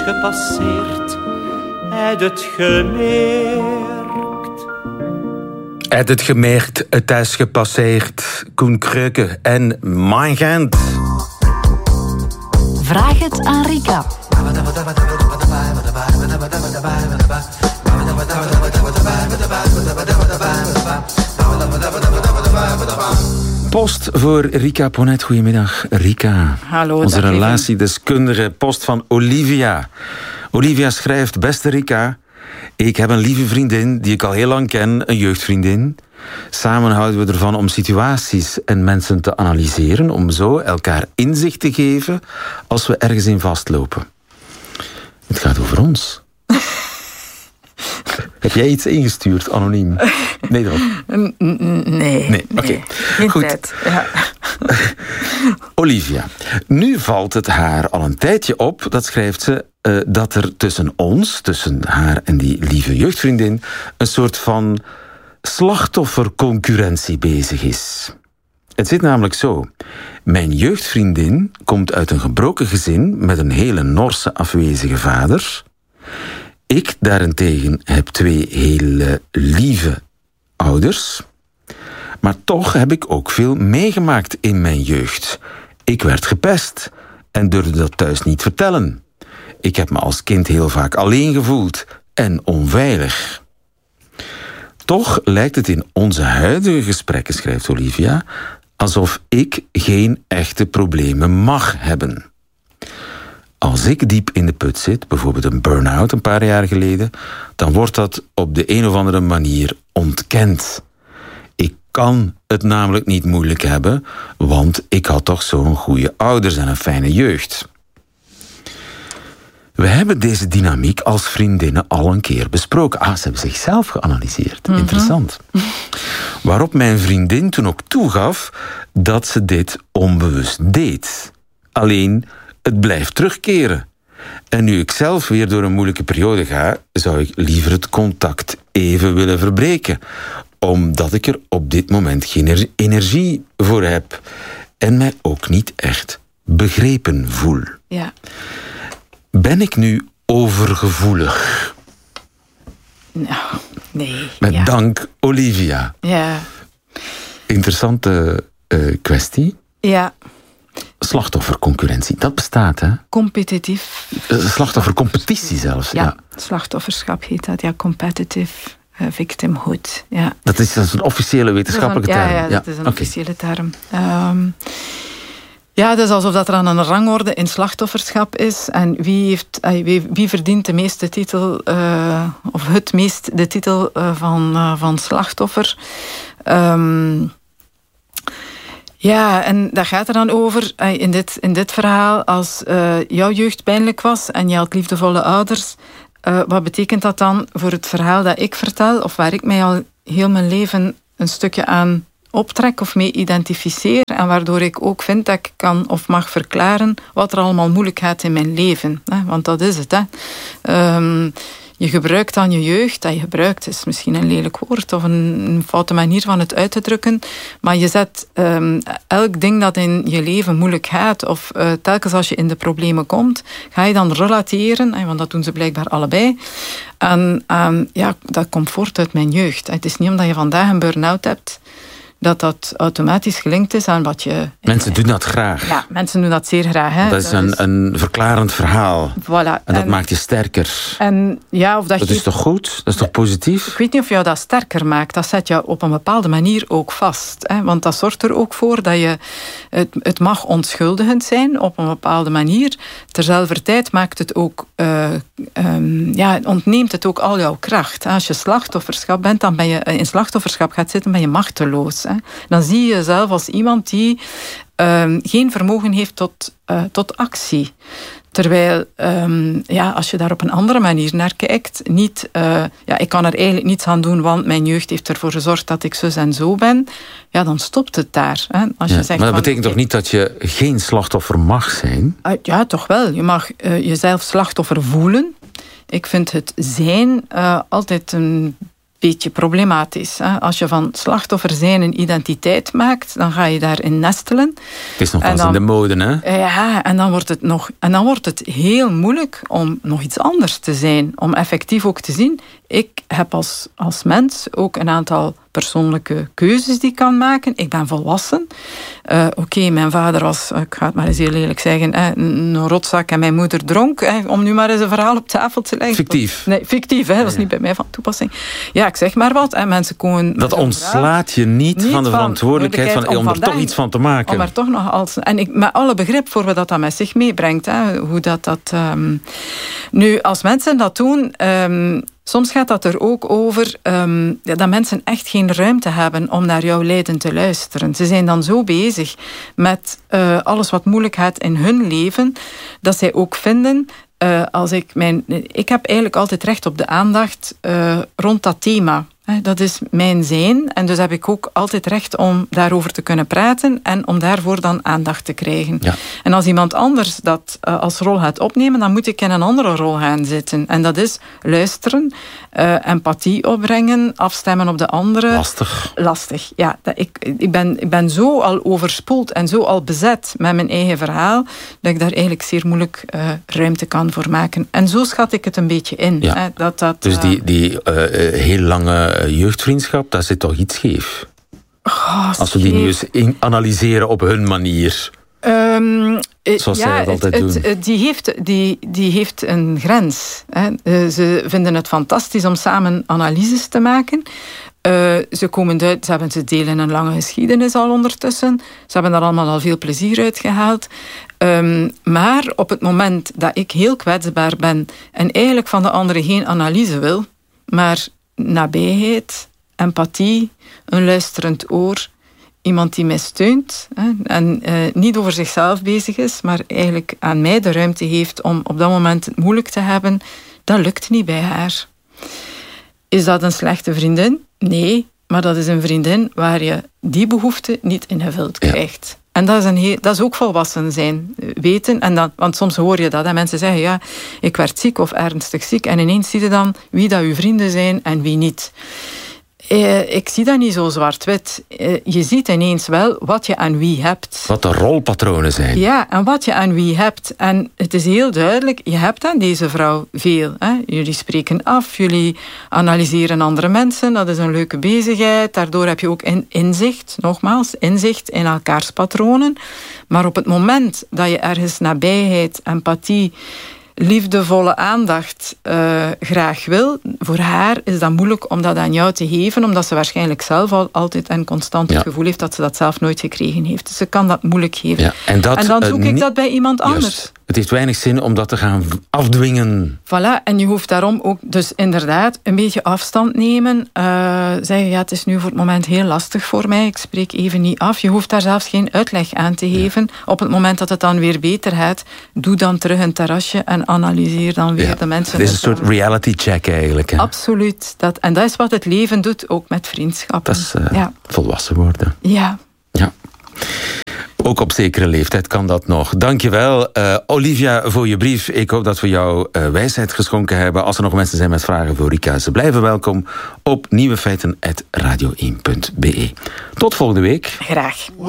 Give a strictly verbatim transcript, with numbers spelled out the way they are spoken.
gepasseerd, heb het gemerkt. Heb het gemerkt, het is gepasseerd. Koen Kreuke en Mein Gent. Vraag het aan Rika. Post voor Rika Ponet. Goedemiddag, Rika. Hallo. Onze relatiedeskundige. Post van Olivia. Olivia schrijft: beste Rika, ik heb een lieve vriendin die ik al heel lang ken, een jeugdvriendin. Samen houden we ervan om situaties en mensen te analyseren, om zo elkaar inzicht te geven als we ergens in vastlopen. Het gaat over ons. Heb jij iets ingestuurd, anoniem? Nee, toch? Nee. Nee, oké. Okay. Geen goed. tijd. Ja. Olivia, nu valt het haar al een tijdje op, dat schrijft ze, uh, dat er tussen ons, tussen haar en die lieve jeugdvriendin, een soort van slachtofferconcurrentie bezig is. Het zit namelijk zo. Mijn jeugdvriendin komt uit een gebroken gezin met een hele Norse afwezige vader. Ik daarentegen heb twee hele lieve ouders. Maar toch heb ik ook veel meegemaakt in mijn jeugd. Ik werd gepest en durfde dat thuis niet vertellen. Ik heb me als kind heel vaak alleen gevoeld en onveilig. Toch lijkt het in onze huidige gesprekken, schrijft Olivia, alsof ik geen echte problemen mag hebben. Als ik diep in de put zit, bijvoorbeeld een burn-out een paar jaar geleden, dan wordt dat op de een of andere manier ontkend. Ik kan het namelijk niet moeilijk hebben, want ik had toch zo'n goede ouders en een fijne jeugd. We hebben deze dynamiek als vriendinnen al een keer besproken. Ah, ze hebben zichzelf geanalyseerd. Mm-hmm. Interessant. Waarop mijn vriendin toen ook toegaf dat ze dit onbewust deed. Alleen, het blijft terugkeren. En nu ik zelf weer door een moeilijke periode ga, zou ik liever het contact even willen verbreken. Omdat ik er op dit moment geen energie voor heb. En mij ook niet echt begrepen voel. Ja. Ben ik nu overgevoelig? Nou, nee. Met ja. dank, Olivia. Ja. Interessante uh, kwestie. Ja. Slachtofferconcurrentie, dat bestaat, hè? Competitief. Uh, slachtoffercompetitie zelfs, ja. Ja, slachtofferschap heet dat, ja. Competitive uh, victimhood, ja. Dat is, dat is een officiële wetenschappelijke dat term. Ja, ja, dat ja. is een okay. officiële term. Um, Ja, het is alsof dat er aan een rangorde in slachtofferschap is. En wie, heeft, wie, wie verdient de meeste titel, uh, of het meest de titel uh, van, uh, van slachtoffer. Um, ja, en dat gaat er dan over, uh, in, dit, in dit verhaal, als uh, jouw jeugd pijnlijk was en je had liefdevolle ouders, uh, wat betekent dat dan voor het verhaal dat ik vertel, of waar ik mij al heel mijn leven een stukje aan optrek of mee identificeer en waardoor ik ook vind dat ik kan of mag verklaren wat er allemaal moeilijk gaat in mijn leven. Hè? Want dat is het. Hè? Um, je gebruikt dan je jeugd, dat je gebruikt is misschien een lelijk woord of een, een foute manier van het uit te drukken, maar je zet um, elk ding dat in je leven moeilijk gaat of uh, telkens als je in de problemen komt, ga je dan relateren, hè, want dat doen ze blijkbaar allebei. En um, ja, dat komt voort uit mijn jeugd. Het is niet omdat je vandaag een burn-out hebt dat dat automatisch gelinkt is aan wat je... Mensen doen dat graag. Ja, mensen doen dat zeer graag. Hè. Dat is een, een verklarend verhaal. Voilà. En dat en, maakt je sterker. En, ja, of dat dat je, is toch goed? Dat is toch positief? Ik weet niet of jou dat sterker maakt. Dat zet je op een bepaalde manier ook vast. Hè. Want dat zorgt er ook voor dat je... Het, het mag onschuldigend zijn op een bepaalde manier. Terzelfde tijd maakt het ook... Uh, um, ja, ontneemt het ook al jouw kracht. Als je slachtofferschap bent, dan ben je in slachtofferschap gaat zitten, ben je machteloos. Hè. Dan zie je jezelf als iemand die uh, geen vermogen heeft tot, uh, tot actie. Terwijl, um, ja, als je daar op een andere manier naar kijkt, niet, uh, ja, ik kan er eigenlijk niets aan doen, want mijn jeugd heeft ervoor gezorgd dat ik zus en zo ben, ja, dan stopt het daar. Hè. Als ja, je zegt, maar dat van, betekent toch niet dat je geen slachtoffer mag zijn? Uh, ja, toch wel. Je mag uh, jezelf slachtoffer voelen. Ik vind het zijn uh, altijd een beetje problematisch. Hè? Als je van slachtoffer zijn een identiteit maakt, dan ga je daarin nestelen. Het is nog wel eens in de mode, hè? Ja, en dan wordt het nog, en dan wordt het heel moeilijk om nog iets anders te zijn, om effectief ook te zien. Ik heb als, als mens ook een aantal persoonlijke keuzes die ik kan maken. Ik ben volwassen. Uh, Oké, okay, mijn vader was, ik ga het maar eens heel eerlijk zeggen, eh, een rotzak en mijn moeder dronk. Eh, om nu maar eens een verhaal op tafel te leggen. Fictief. Nee, fictief, hè, dat is niet bij mij van toepassing. Ja, ik zeg maar wat. Hè, mensen komen dat ontslaat je niet, niet van de verantwoordelijkheid van, van, om, om er toch iets van te maken. Om er toch nog als, en ik, met alle begrip voor wat dat met zich meebrengt. Hè, hoe dat dat... Um, nu, als mensen dat doen... Um, Soms gaat dat er ook over um, dat mensen echt geen ruimte hebben om naar jouw lijden te luisteren. Ze zijn dan zo bezig met uh, alles wat moeilijk gaat in hun leven, dat zij ook vinden... Uh, als ik, mijn, ik heb eigenlijk altijd recht op de aandacht uh, rond dat thema. Dat is mijn zijn. En dus heb ik ook altijd recht om daarover te kunnen praten en om daarvoor dan aandacht te krijgen. Ja. En als iemand anders dat uh, als rol gaat opnemen, dan moet ik in een andere rol gaan zitten. En dat is luisteren, uh, empathie opbrengen, afstemmen op de andere. Lastig. Lastig, ja. Dat ik, ik, ben, ik ben zo al overspoeld en zo al bezet met mijn eigen verhaal, dat ik daar eigenlijk zeer moeilijk uh, ruimte kan voor maken. En zo schat ik het een beetje in. Ja. Hè, dat, dat, dus die, die uh, heel lange jeugdvriendschap, daar zit toch iets scheef? Oh, als we die nu eens in analyseren op hun manier. Um, Zoals ja, zij het altijd het, doen. Het, die, heeft, die, die heeft een grens. Hè. Ze vinden het fantastisch om samen analyses te maken. Uh, ze komen uit, ze, hebben, ze delen een lange geschiedenis al ondertussen. Ze hebben daar allemaal al veel plezier uit gehaald. Um, maar op het moment dat ik heel kwetsbaar ben en eigenlijk van de andere geen analyse wil, maar nabijheid, empathie, een luisterend oor, iemand die mij steunt hè, en uh, niet over zichzelf bezig is, maar eigenlijk aan mij de ruimte heeft om op dat moment het moeilijk te hebben, dat lukt niet bij haar. Is dat een slechte vriendin? Nee, maar dat is een vriendin waar je die behoefte niet ingevuld krijgt. Ja. En dat is, een heel, dat is ook volwassen zijn, weten. En dan, want soms hoor je dat, hè, mensen zeggen, ja, ik werd ziek of ernstig ziek. En ineens zie je dan wie dat uw vrienden zijn en wie niet. Eh, ik zie dat niet zo zwart-wit. Eh, je ziet ineens wel wat je aan wie hebt. Wat de rolpatronen zijn. Ja, en wat je aan wie hebt. En het is heel duidelijk, je hebt aan deze vrouw veel. Hè? Jullie spreken af, jullie analyseren andere mensen. Dat is een leuke bezigheid. Daardoor heb je ook in, inzicht, nogmaals, inzicht in elkaars patronen. Maar op het moment dat je ergens nabijheid, empathie, liefdevolle aandacht uh, graag wil, voor haar is dat moeilijk om dat aan jou te geven, omdat ze waarschijnlijk zelf al altijd en constant het ja. gevoel heeft dat ze dat zelf nooit gekregen heeft. Dus ze kan dat moeilijk geven. Ja, en, dat, en dan zoek uh, ik dat bij iemand anders. Just. Het heeft weinig zin om dat te gaan afdwingen. Voilà, en je hoeft daarom ook dus inderdaad een beetje afstand nemen. Uh, zeggen, ja, het is nu voor het moment heel lastig voor mij. Ik spreek even niet af. Je hoeft daar zelfs geen uitleg aan te geven. Ja. Op het moment dat het dan weer beter gaat, doe dan terug een terrasje en analyseer dan weer ja. de mensen. Het is een soort reality check eigenlijk. Hè? Absoluut. Dat, en dat is wat het leven doet, ook met vriendschappen. Dat is uh, ja. volwassen worden. Ja. Ja. Ook op zekere leeftijd kan dat nog. Dankjewel, uh, Olivia, voor je brief. Ik hoop dat we jou uh, wijsheid geschonken hebben. Als er nog mensen zijn met vragen voor Rika, ze blijven welkom op nieuwefeiten apenstaartje radio één punt be. Tot volgende week. Graag.